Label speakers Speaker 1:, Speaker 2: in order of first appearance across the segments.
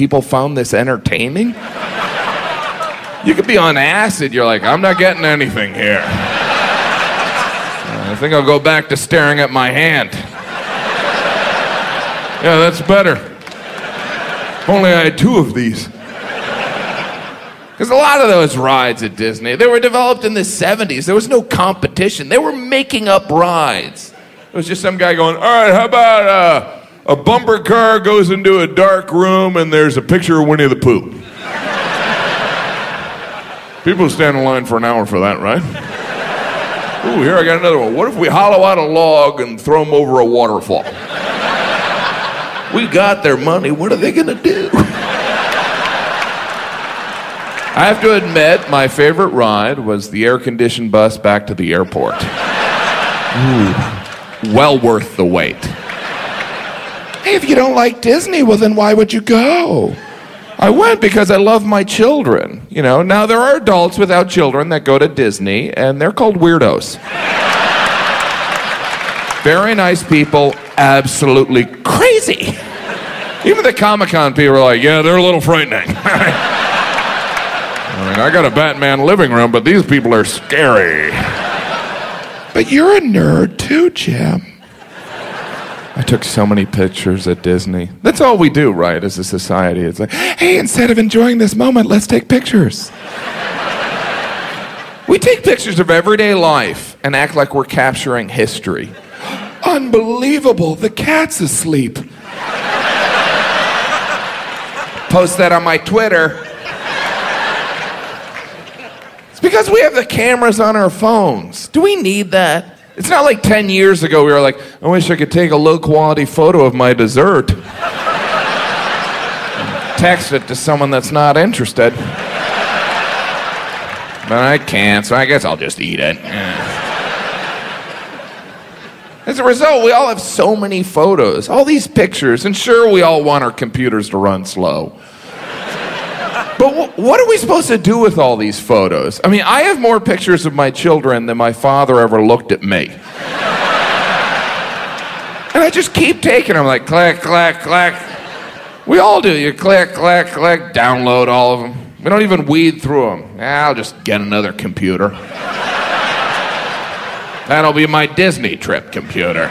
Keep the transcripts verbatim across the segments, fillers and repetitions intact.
Speaker 1: people found this entertaining? You could be on acid, you're like, I'm not getting anything here. I think I'll go back to staring at my hand. Yeah, that's better. If only I had two of these. Because a lot of those rides at Disney, they were developed in the seventies. There was no competition. They were making up rides. It was just some guy going, all right, how about uh, a bumper car goes into a dark room and there's a picture of Winnie the Pooh. People stand in line for an hour for that, right? Ooh, here I got another one. What if we hollow out a log and throw them over a waterfall? We got their money. What are they going to do? I have to admit, my favorite ride was the air-conditioned bus back to the airport. Ooh, well worth the wait. Hey, if you don't like Disney, well, then why would you go? I went because I love my children. You know, now there are adults without children that go to Disney, and they're called weirdos. Very nice people, absolutely crazy. Even the Comic-Con people are like, yeah, they're a little frightening. I mean, I got a Batman living room, but these people are scary. But you're a nerd too, Jim. I took so many pictures at Disney. That's all we do, right, as a society. It's like, hey, instead of enjoying this moment, let's take pictures. We take pictures of everyday life and act like we're capturing history. Unbelievable, the cat's asleep. Post that on my Twitter. It's because we have the cameras on our phones. Do we need that? It's not like ten years ago we were like, I wish I could take a low-quality photo of my dessert. Text it to someone that's not interested. But I can't, so I guess I'll just eat it. As a result, we all have so many photos, all these pictures, and sure, we all want our computers to run slow. But w- what are we supposed to do with all these photos? I mean, I have more pictures of my children than my father ever looked at me. And I just keep taking them, like, click, click, click. We all do. You click, click, click, download all of them. We don't even weed through them. I'll just get another computer. That'll be my Disney trip computer.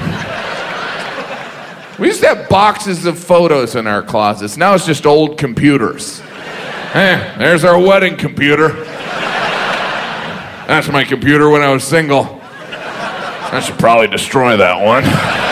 Speaker 1: We used to have boxes of photos in our closets. Now it's just old computers. Eh, there's our wedding computer. That's my computer when I was single. I should probably destroy that one.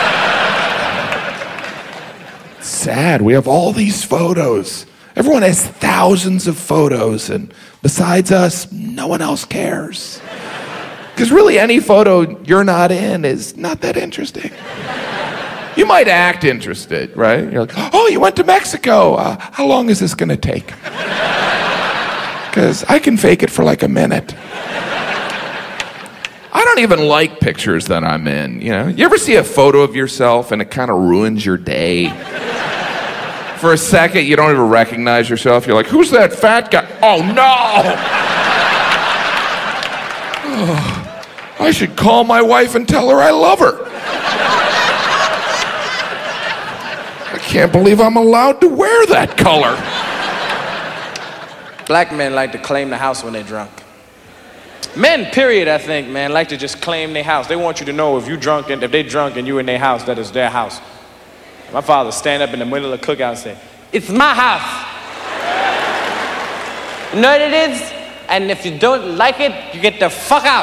Speaker 1: It's sad. We have all these photos. Everyone has thousands of photos, and besides us, no one else cares. Because really, any photo you're not in is not that interesting. You might act interested, right? You're like, oh, you went to Mexico. Uh, how long is this going to take? Because I can fake it for like a minute. I don't even like pictures that I'm in, you know? You ever see a photo of yourself and it kind of ruins your day? For a second, you don't even recognize yourself. You're like, who's that fat guy? Oh, no! Oh, I should call my wife and tell her I love her. I can't believe I'm allowed to wear that color.
Speaker 2: Black men like to claim the house when they're drunk. Men, period, I think, man, like to just claim their house. They want you to know if you drunk and if they drunk and you in their house, that is their house. My father stand up in the middle of the cookout and say, it's my house. You know what it is? And if you don't like it, you get the fuck out.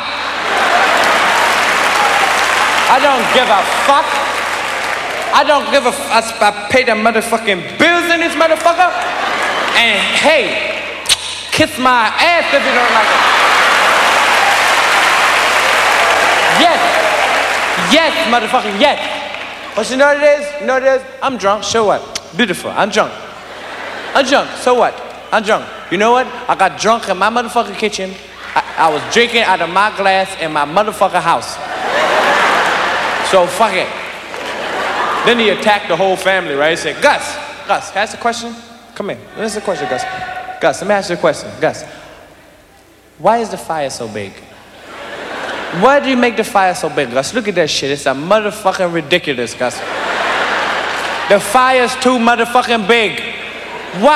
Speaker 2: I don't give a fuck. I don't give a f- I, I pay the motherfucking bills in this motherfucker. And hey, kiss my ass if you don't like it. Yes. Yes, motherfucking yes. But you know what it is? You know what it is? I'm drunk. So what? Beautiful. I'm drunk. I'm drunk. So what? I'm drunk. You know what? I got drunk in my motherfucking kitchen. I, I was drinking out of my glass in my motherfucking house. So fuck it. Then he attacked the whole family, right? He said, Gus, Gus, can I ask a question? Come here. This is a question, Gus. Gus, let me ask you a question. Gus, why is the fire so big? Why do you make the fire so big, Gus? Look at that shit. It's a motherfucking ridiculous, Gus. The fire's too motherfucking big.